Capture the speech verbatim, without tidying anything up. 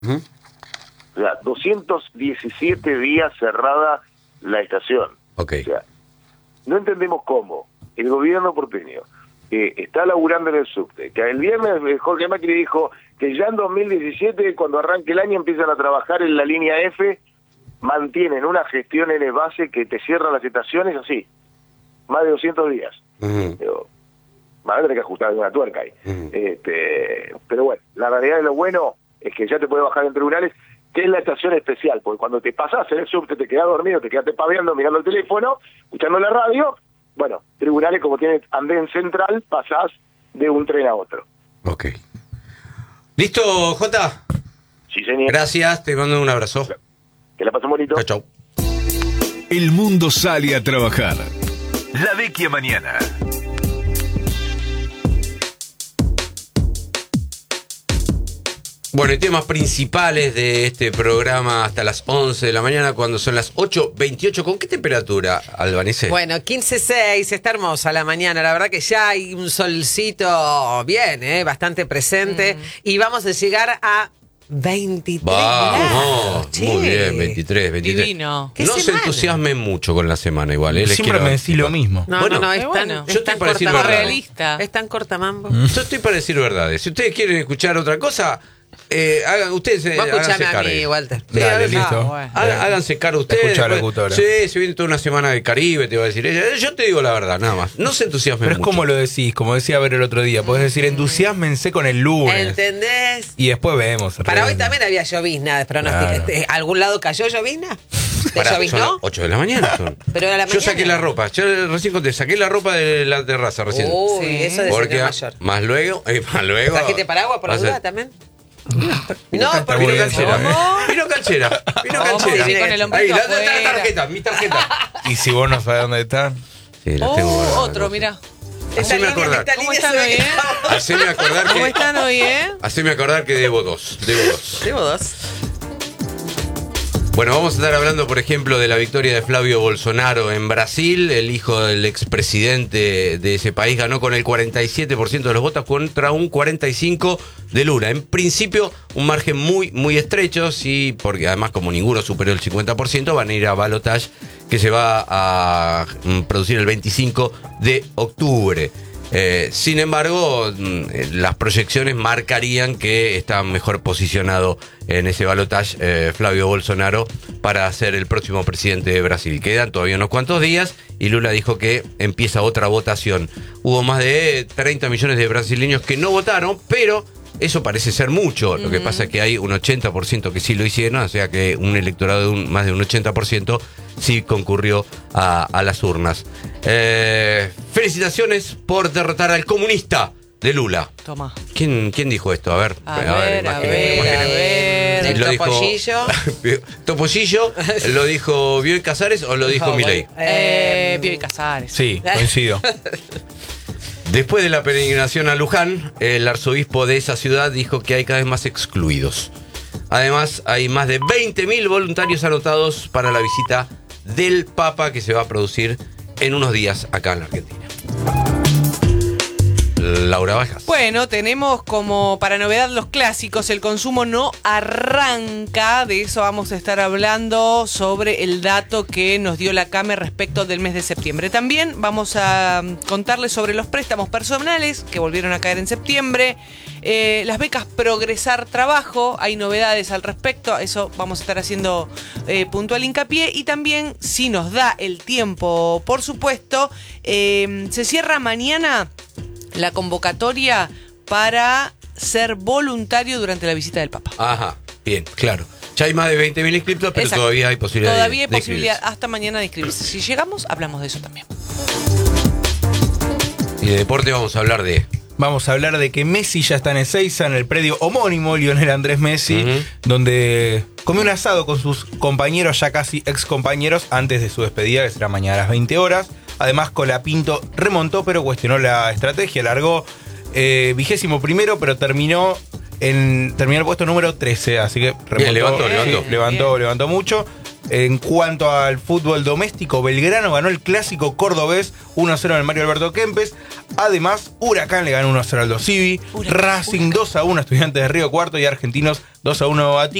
Uh-huh. O sea, doscientos diecisiete días cerrada la estación. Okay. O sea, no entendemos cómo el gobierno porteño eh, está laburando en el subte, que el viernes Jorge Macri dijo que ya en dos mil diecisiete, cuando arranque el año, empiezan a trabajar en la línea F, mantienen una gestión en el base que te cierra las estaciones así, más de doscientos días. Uh-huh. Pero, van a tener que ajustar alguna tuerca ahí. Uh-huh. Este, pero bueno, la realidad de lo bueno es que ya te puede bajar en tribunales, que es la estación especial, porque cuando te pasás en el subte, te quedás dormido, te quedaste paveando, mirando el teléfono, escuchando la radio, bueno, tribunales como tiene andén central, pasás de un tren a otro. Ok. ¿Listo, Jota? Sí, señor. Gracias, te mando un abrazo. Que la pasen bonito. Chau, chau. El mundo sale a trabajar. La Vecchia Mañana. Bueno, y temas principales de este programa hasta las once de la mañana, cuando son las ocho veintiocho. ¿Con qué temperatura, Albanese? Bueno, quince seis, está hermosa la mañana. La verdad que ya hay un solcito bien, ¿eh? Bastante presente. Mm. Y vamos a llegar a veintitrés Vamos, grados. Muy bien, veintitrés, veintitrés. Divino. No se entusiasmen mucho con la semana igual. ¿eh? Les Siempre quiero... me decís lo mismo. No, bueno, no, no, es pero tan, bueno. es Yo tan estoy para decir corta verdades. Realista. Es tan corta mambo. Yo estoy para decir verdades. Si ustedes quieren escuchar otra cosa, eh, hagan, ustedes eh, Vos háganse escuchame a cargo. mí, Walter. Sí, Dale, háganse- listo. Ah, bueno. Há- Háganse caro ustedes. Escucha a la después- locutora. Sí, se viene toda una semana del Caribe, te va a decir ella. Yo te digo la verdad, nada más. No se entusiasmen Pero es mucho. como lo decís, como decía Ver el otro día. Podés decir, entusiasmense con el lunes. ¿Entendés? Y después vemos. Para hoy realmente. también había llovizna de pronóstico. Claro. ¿Algún lado cayó llovizna? ¿Te Pará, lloviznó? son ocho de la mañana. Son. Pero a la Yo mañana. saqué la ropa. Yo recién conté, saqué la ropa de la terraza recién. Uy, Sí. eso de Porque señor mayor. más luego, eh, más luego. ¿Trajiste paraguas por la va a ser- duda también? Vino No, can- porque vino bien, canchera. ¿cómo? Vino canchera. Vino ¿Cómo? canchera. Sí, con el Ahí, hombrito la, la, la afuera. tarjeta, mi tarjeta. Y si vos no sabés dónde están. Sí, la Oh, tengo guardada, otro, no. mira. Haceme acordar. ¿Cómo están hoy, eh? Haceme acordar ¿Cómo que. están hoy, eh? Haceme acordar que debo dos. Debo dos. Tengo dos. Bueno, vamos a estar hablando, por ejemplo, de la victoria de Flavio Bolsonaro en Brasil. El hijo del expresidente de ese país ganó con el cuarenta y siete por ciento de los votos contra un cuarenta y cinco por ciento de Lula. En principio, un margen muy, muy estrecho, sí, porque además como ninguno superó el cincuenta por ciento, van a ir a balotage que se va a mm, producir el veinticinco de octubre. Eh, sin embargo, mm, las proyecciones marcarían que está mejor posicionado en ese balotaje eh, Flavio Bolsonaro para ser el próximo presidente de Brasil. Quedan todavía unos cuantos días y Lula dijo que empieza otra votación. Hubo más de treinta millones de brasileños que no votaron, pero eso parece ser mucho. Lo que pasa es que hay un ochenta por ciento que sí lo hicieron, o sea que un electorado de un, más de un ochenta por ciento sí concurrió a, a las urnas. Eh, felicitaciones por derrotar al comunista de Lula. Toma. ¿Quién, quién dijo esto? A ver, A ver, a imaginen, ver, imaginen. a ver. ¿El Lo dijo- topollillo? ¿Topollillo? ¿Lo dijo Bioy Casares o lo dijo No, Milei? bueno. Eh, Pío y Casares. Sí, coincido. Después de la peregrinación a Luján, el arzobispo de esa ciudad dijo que hay cada vez más excluidos. Además, hay más de veinte mil voluntarios anotados para la visita del Papa que se va a producir en unos días acá en la Argentina. Laura Bajas. Bueno, tenemos como para novedad los clásicos. El consumo no arranca. De eso vamos a estar hablando sobre el dato que nos dio la CAME respecto del mes de septiembre. También vamos a contarles sobre los préstamos personales que volvieron a caer en septiembre. Eh, las becas Progresar Trabajo, hay novedades al respecto. A eso vamos a estar haciendo eh, puntual hincapié. Y también, si nos da el tiempo, por supuesto, eh, se cierra mañana la convocatoria para ser voluntario durante la visita del Papa. Ajá, bien, claro. Ya hay más de veinte mil inscritos, pero Exacto. todavía hay posibilidad Todavía hay de, de posibilidad inscribirse. hasta mañana de inscribirse. Si llegamos, hablamos de eso también. Y de deporte vamos a hablar de... Vamos a hablar de que Messi ya está en Ezeiza, en el predio homónimo Lionel Andrés Messi, Uh-huh. donde comió un asado con sus compañeros, ya casi ex compañeros, antes de su despedida, que será mañana a las veinte horas. Además, Colapinto remontó, pero cuestionó la estrategia. Largó eh, vigésimo primero, pero terminó en terminó el puesto número trece. Así que remontó, levantó, levantó. sí, levantó, Bien. levantó mucho. En cuanto al fútbol doméstico, Belgrano ganó el clásico cordobés uno a cero en el Mario Alberto Kempes. Además, Huracán le ganó uno a cero al Aldo Civi. Racing dos a uno a Estudiantes de Río Cuarto y Argentinos dos a uno a